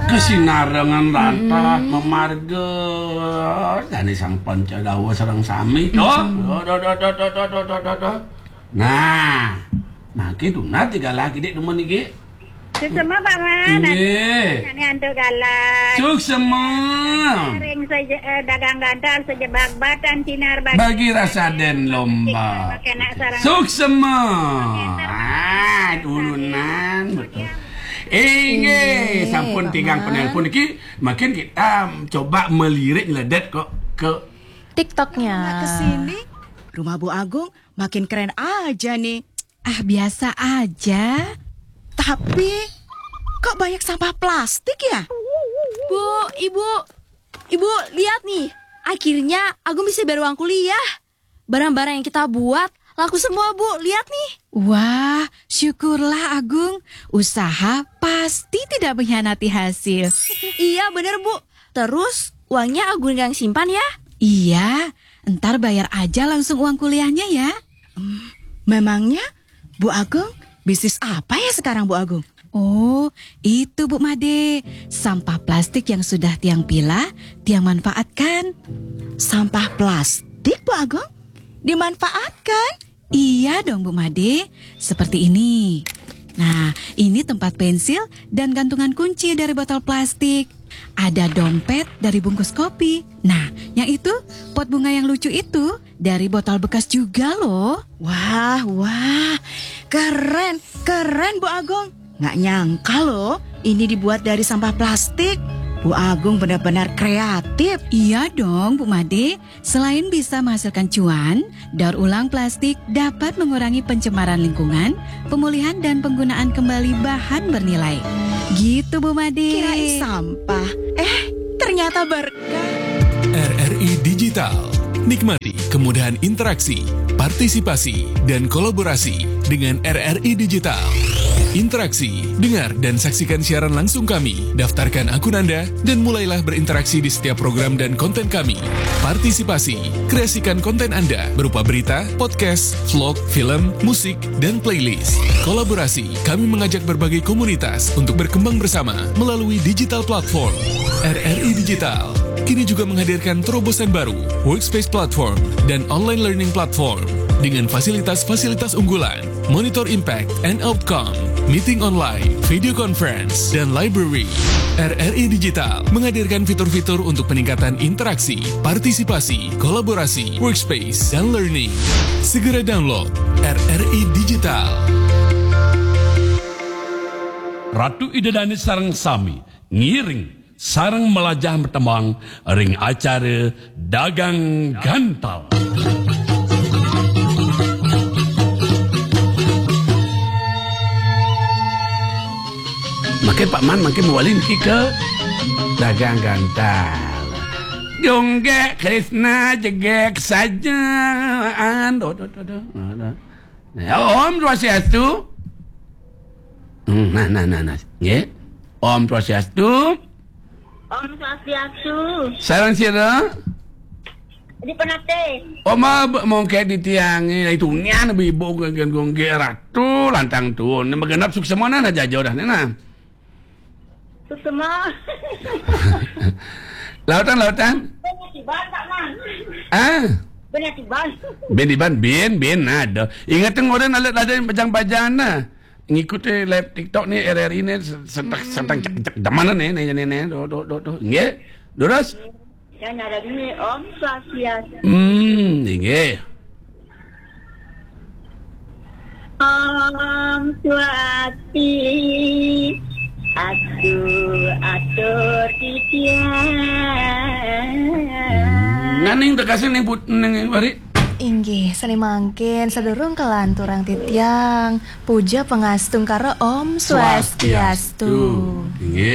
Kesinarengan rantah memarga dan sang Pancadawa sareng sami toh. Nah, makin dunat tiga lagi dek teman iki. Semua paman. Nggih. Ini antuk galak. Cuk semua. Ring saja dagang gantal sejebak batan sinar Bagi rasa den lomba. Cuk semua. Dulunan betul. Sampun tinggal penelpon iki, makin kita coba melirik ngeledet kok ke TikToknya. Kesini, rumah Bu Agung makin keren aja nih. Ah, biasa aja. Tapi kok banyak sampah plastik ya? Bu, Ibu lihat nih. Akhirnya Agung bisa bayar uang kuliah. Barang-barang yang kita buat laku semua, Bu. Lihat nih. Wah, syukurlah Agung. Usaha pasti tidak mengkhianati hasil. Iya, bener, Bu. Terus uangnya Agung yang simpan ya? Iya, ntar bayar aja langsung uang kuliahnya ya. Memangnya Bu Agung bisnis apa ya sekarang Bu Agung? Oh, itu Bu Made. Sampah plastik yang sudah Tiang pilah, Tiang manfaatkan. Sampah plastik Bu Agung? Dimanfaatkan? Iya dong Bu Made. Seperti ini. Nah, ini tempat pensil dan gantungan kunci dari botol plastik. Ada dompet dari bungkus kopi. Nah, yang itu pot bunga yang lucu itu dari botol bekas juga loh. Wah, keren Bu Agung. Nggak nyangka loh ini dibuat dari sampah plastik. Bu Agung benar-benar kreatif. Iya dong Bu Made. Selain bisa menghasilkan cuan, daur ulang plastik dapat mengurangi pencemaran lingkungan, pemulihan dan penggunaan kembali bahan bernilai. Gitu Bu Made. Kirain sampah, ternyata berkah. RRI Digital. Nikmati kemudahan interaksi, partisipasi, dan kolaborasi dengan RRI Digital. Interaksi, dengar dan saksikan siaran langsung kami, daftarkan akun Anda, dan mulailah berinteraksi di setiap program dan konten kami. Partisipasi, kreasikan konten Anda berupa berita, podcast, vlog, film, musik, dan playlist. Kolaborasi, kami mengajak berbagai komunitas untuk berkembang bersama melalui digital platform. RRI Digital kini juga menghadirkan terobosan baru, workspace platform, dan online learning platform dengan fasilitas-fasilitas unggulan, monitor impact and outcome, meeting online, video conference, dan library. RRI Digital menghadirkan fitur-fitur untuk peningkatan interaksi, partisipasi, kolaborasi, workspace, dan learning. Segera download RRI Digital. Ratu Idedani sareng sami ngiring sareng melajah bertembang ring acara dagang gantal. Makin Pak Man makin mewalin ke dagang gantal. Jonggek Krishna jegek saja. Om Swastiastu. Nah. Nggih. Om Swastiastu. Om Swastiastu. Sareng sira. Di penate. Oma mongke di tiang itu nian ibu gongge ratu lantang tuh. Magenap suksemana na jajo dah na. Suksema. Lautan. Benatiban tak man. Benatiban. Ben ada. Ingat ngoran ada bajang-bajang na. Ngikuti live TikTok ni RRI ni sentang cek mana nih do. Nggih. Terus? Yang ada ini Om Swastiastu. Nggih. Om Swasti. Atur titian. Naning tekasih ning bari. Inggih, seni mangkin sedurung kelan turang titiang puja pengastung karo Om Swastiastu. Nggih.